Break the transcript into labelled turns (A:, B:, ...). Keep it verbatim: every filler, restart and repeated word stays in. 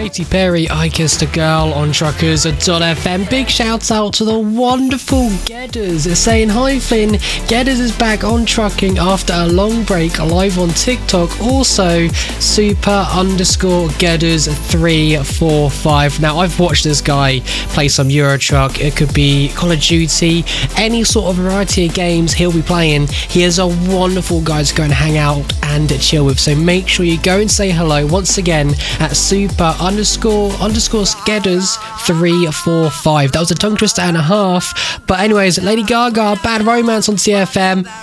A: Katy Perry, I Kissed a Girl on Truckers dot f m. Big shout out to the wonderful Gedders. It's saying, hi Finn, Gedders is back on trucking after a long break, live on TikTok. Also, super underscore Gedders three four five. Now, I've watched this guy play some Euro Truck. It could be Call of Duty, any sort of variety of games he'll be playing. He is a wonderful guy to go and hang out and chill with. So make sure you go and say hello once again at super underscore underscore Gedders three four five. That was a tongue twister and a half. But anyways, Lady Gaga, Bad Romance on T F M.